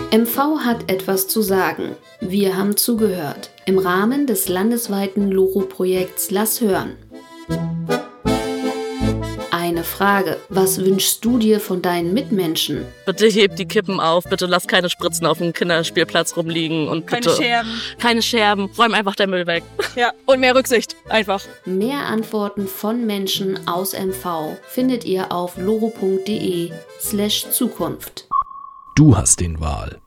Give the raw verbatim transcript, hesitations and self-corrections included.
M V hat etwas zu sagen. Wir haben zugehört. Im Rahmen des landesweiten Loro-Projekts Lass hören. Eine Frage. Was wünschst du dir von deinen Mitmenschen? Bitte heb die Kippen auf, bitte lass keine Spritzen auf dem Kinderspielplatz rumliegen und bitte keine Scherben. Keine Scherben. Räum einfach den Müll weg. Ja, und mehr Rücksicht. Einfach. Mehr Antworten von Menschen aus M V findet ihr auf loro punkt de slash Zukunft. Du hast den Wahl.